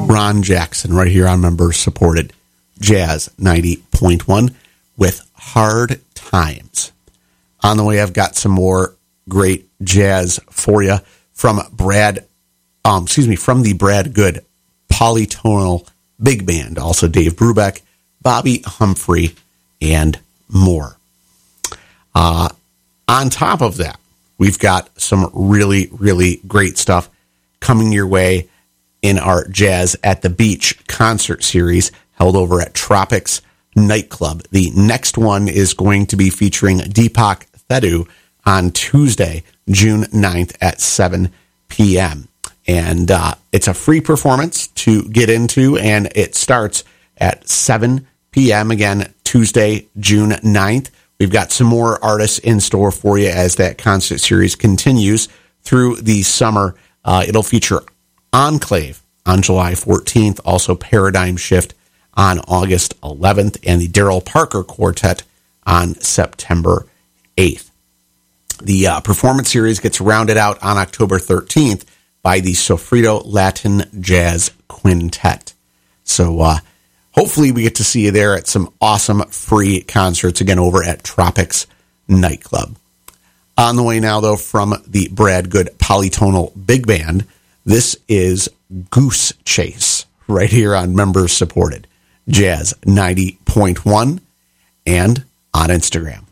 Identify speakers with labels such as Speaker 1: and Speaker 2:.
Speaker 1: Ron Jackson right here on member-supported Jazz 90.1 with Hard Times. On the way, I've got some more great jazz for you from the Brad Good Polytonal Big Band, also Dave Brubeck, Bobby Humphrey, and more. On top of that, we've got some really, really great stuff coming your way in our Jazz at the Beach concert series held over at Tropics Nightclub. The next one is going to be featuring Deepak Thedu on Tuesday, June 9th at 7 p.m. And it's a free performance to get into, and it starts at 7 p.m. again, Tuesday, June 9th. We've got some more artists in store for you as that concert series continues through the summer. It'll feature Enclave on July 14th, also Paradigm Shift on August 11th, and the Daryl Parker Quartet on September 8th. The performance series gets rounded out on October 13th by the Sofrito Latin Jazz Quintet. So hopefully we get to see you there at some awesome free concerts, again, over at Tropics Nightclub. On the way now, though, from the Brad Good Polytonal Big Band, this is Goose Chase, right here on member-supported Jazz 90.1 and on Instagram.